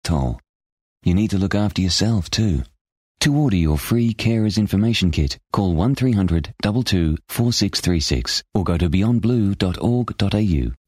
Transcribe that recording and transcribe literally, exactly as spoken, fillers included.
toll. You need to look after yourself too. To order your free Carers Information Kit, call one three hundred, two two, four six three six or go to beyond blue dot org dot a u.